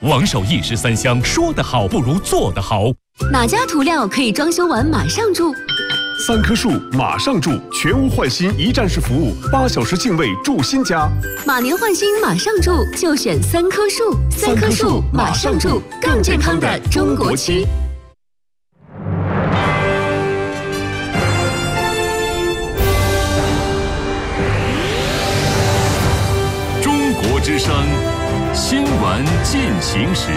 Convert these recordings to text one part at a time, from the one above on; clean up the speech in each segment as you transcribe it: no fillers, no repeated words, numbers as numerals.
王守义13香，说得好不如做得好。 哪家涂料可以装修完马上住 ？3棵树马上住，全屋换新一站式服务，8小时净位住新家。 马年换新马上住，就选3棵树。3棵树马上住，更健康的中国区。 中国之声新闻进行时。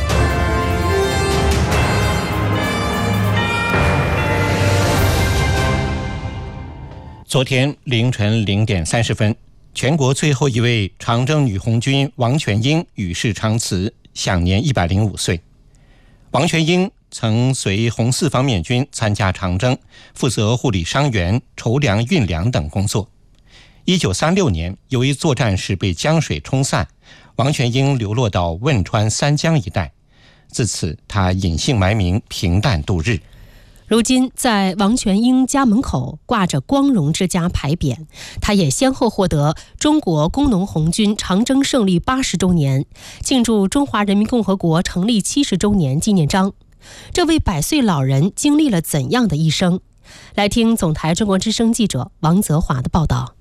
昨天凌晨0点30分，全国最后一位长征女红军王全英与世长辞，享年105岁。王全英曾随红四方面军参加长征，负责护理伤员、筹粮运粮等工作。1936年，由于作战时被江水冲散，王全英流落到汶川三江一带，自此他隐姓埋名，平淡度日。 如今在王全英家门口挂着光荣之家牌匾，他也先后获得中国工农红军长征胜利80周年、庆祝中华人民共和国成立70周年纪念章。这位100岁老人经历了怎样的一生？来听总台中国之声记者王泽华的报道。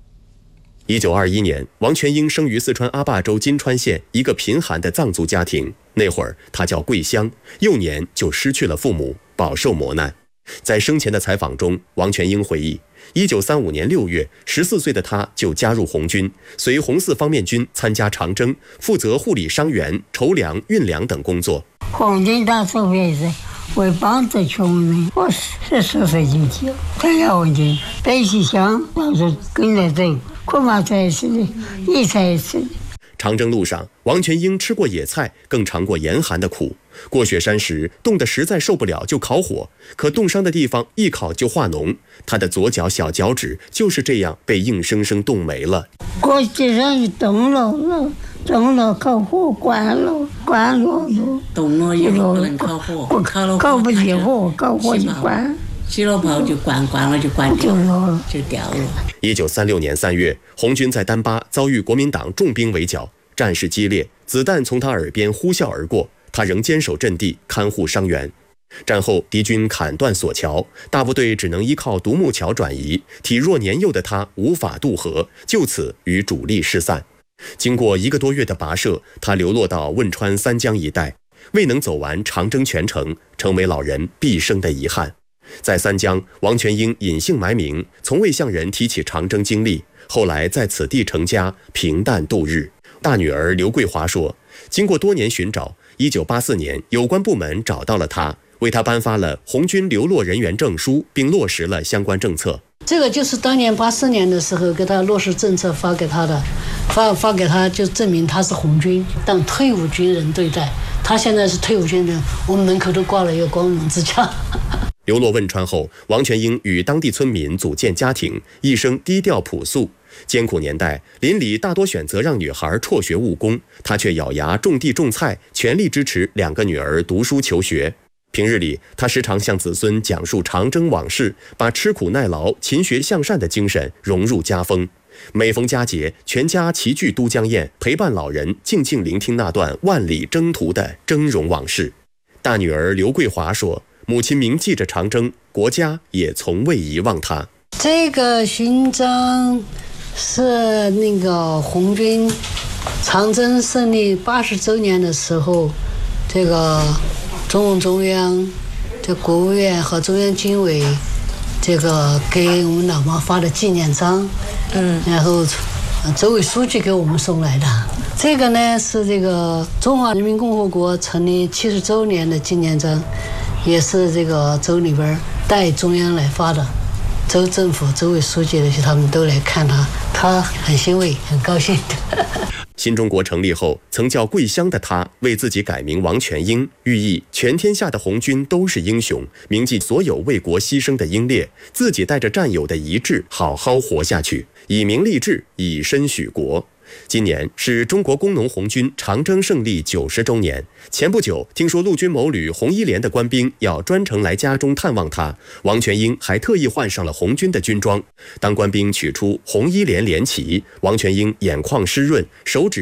1921年，王全英生于四川阿坝州金川县一个贫寒的藏族家庭。那会儿他叫桂香，幼年就失去了父母，饱受磨难。在生前的采访中，王全英回忆，1935年6月，14岁的他就加入红军，随红四方面军参加长征，负责护理伤员、筹粮、运粮等工作。 红军当时为帮助穷人，我14岁就去参加红军，背起枪，到处跟着走，恐怕才是一才一次。 长征路上，王全英吃过野菜，更尝过严寒的苦。过雪山时，冻得实在受不了，就烤火。可冻伤的地方一烤就化脓，他的左脚小脚趾就是这样被硬生生冻没了。 过雪山就冻了，烤火关了， 冻了以后不能烤火， 烤不起火，烤火就关。 起了泡就关了就关掉了，就掉了。 1936年3月，红军在丹巴遭遇国民党重兵围剿，战事激烈，子弹从他耳边呼啸而过，他仍坚守阵地，看护伤员。战后敌军砍断索桥，大部队只能依靠独木桥转移，体弱年幼的他无法渡河，就此与主力失散。经过1个多月的跋涉，他流落到汶川三江一带，未能走完长征全程，成为老人毕生的遗憾。在三江，王全英隐姓埋名，从未向人提起长征经历，后来在此地成家，平淡度日。大女儿刘桂华说，经过多年寻找，1984年有关部门找到了他，为他颁发了红军流落人员证书，并落实了相关政策。 这个就是当年84年的时候给他落实政策发给他的，发给他就证明他是红军，当退伍军人对待。他现在是退伍军人，我们门口都挂了一个光荣之家。 流落汶川后，王全英与当地村民组建家庭，一生低调朴素。艰苦年代，邻里大多选择让女孩辍学务工，他却咬牙种地种菜，全力支持2个女儿读书求学。平日里，他时常向子孙讲述长征往事，把吃苦耐劳、勤学向善的精神融入家风。每逢佳节，全家齐聚都江堰，陪伴老人静静聆听那段万里征途的峥嵘往事。大女儿刘桂华说，母亲铭记着长征，国家也从未遗忘她。 这个勋章是那个红军长征胜利80周年的时候，这个中共中央、这国务院和中央军委这个给我们老妈发的纪念章，然后州委书记给我们送来的。这个呢是这个中华人民共和国成立70周年的纪念章，也是这个州里边代中央来发的，州政府、州委书记的他们都来看他很欣慰，很高兴。 新中国成立后，曾叫桂香的他为自己改名王全英，寓意全天下的红军都是英雄，铭记所有为国牺牲的英烈，自己带着战友的遗志好好活下去，以名立志，以身许国。今年是中国工农红军长征胜利90周年。前不久，听说陆军某旅红一连的官兵要专程来家中探望他，王全英还特意换上了红军的军装。当官兵取出红一连连旗，王全英眼眶湿润，手指